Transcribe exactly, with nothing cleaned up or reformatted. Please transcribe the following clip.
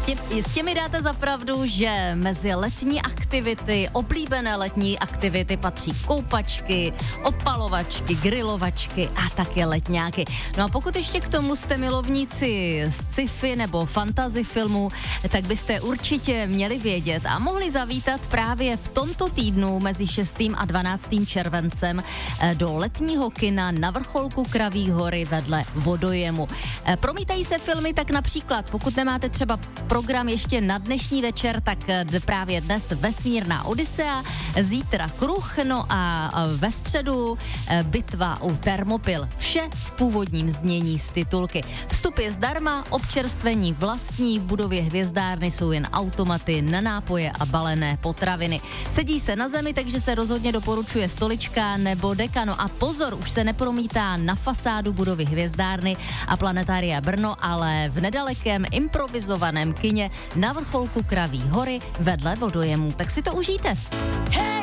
tě, jistě mi dáte za pravdu, že mezi letní aktivity, oblíbené letní aktivity patří koupačky, opalovačky, grilovačky a také letňáky. No a pokud ještě k tomu jste milovníci sci-fi nebo fantasy filmů, tak byste určitě měli vědět a mohli zavítat právě v tomto týdnu mezi šestým a dvanáctým červencem do letního kina na vrcholku Kraví hory vedle vodojemu. Promítají se filmy tak například, pokud nemáte třeba program ještě na dnešní večer, tak právě dnes Vesmírná Odysea, zítra Kruh, no a ve středu Bitva u Termopil. Vše v původním znění z titulky. Vstup je zdarma, občerstvení vlastní, v budově hvězdárny jsou jen automaty na nápoje a balené potraviny. Sedí se na zemi, takže se rozhodně doporučuje stolička nebo deka. No a pozor, už se nepromítá na fasádu budovy hvězdárny a Planetária Brno, ale v nedalekém improvizovaném kině na vrcholku Kraví hory vedle vodojemu. Tak si to užijte. Hey!